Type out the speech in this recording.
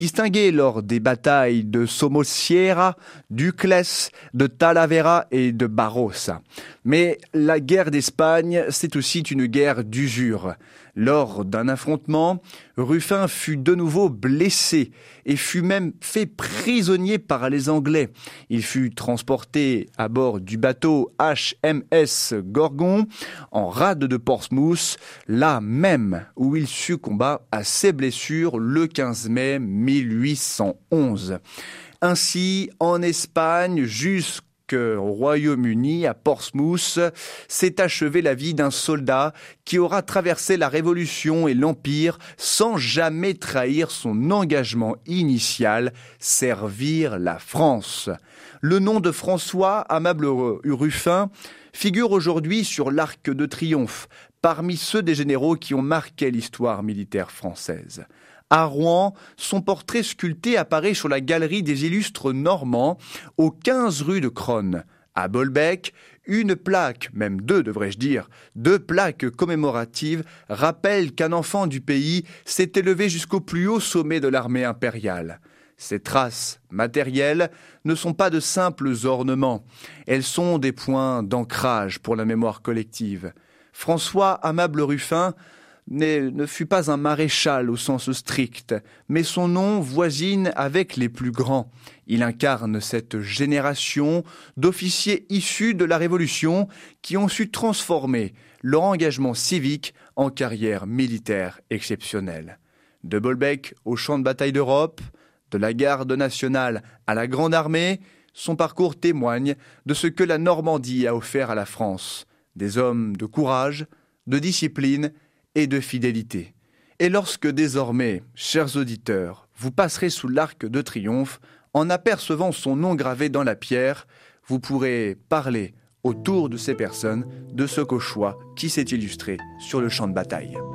Distingué lors des batailles de Somosierra, d'Uclès, de Talavera et de Barrosa. Mais la guerre d'Espagne, c'est aussi une guerre d'usure. Lors d'un affrontement, Ruffin fut de nouveau blessé et fut même fait prisonnier par les Anglais. Il fut transporté à bord du bateau HMS Gorgon en rade de Portsmouth, là même où il succomba à ses blessures le 15 mai 1811. Ainsi, en Espagne, jusqu'au Royaume-Uni, à Portsmouth, s'est achevée la vie d'un soldat qui aura traversé la Révolution et l'Empire sans jamais trahir son engagement initial, servir la France. Le nom de François Amable Ruffin figure aujourd'hui sur l'Arc de Triomphe, parmi ceux des généraux qui ont marqué l'histoire militaire française. À Rouen, son portrait sculpté apparaît sur la galerie des illustres normands, au 15 rue de Cronne. À Bolbec, une plaque, même deux devrais-je dire, 2 plaques commémoratives rappellent qu'un enfant du pays s'est élevé jusqu'au plus haut sommet de l'armée impériale. Ces traces matérielles ne sont pas de simples ornements, elles sont des points d'ancrage pour la mémoire collective. François Amable Ruffin ne fut pas un maréchal au sens strict, mais son nom voisine avec les plus grands. Il incarne cette génération d'officiers issus de la Révolution qui ont su transformer leur engagement civique en carrière militaire exceptionnelle. De Bolbec au champ de bataille d'Europe, de la garde nationale à la Grande Armée, son parcours témoigne de ce que la Normandie a offert à la France. Des hommes de courage, de discipline et de fidélité. Et lorsque désormais, chers auditeurs, vous passerez sous l'Arc de Triomphe, en apercevant son nom gravé dans la pierre, vous pourrez parler autour de ces personnes de ce cauchois qui s'est illustré sur le champ de bataille.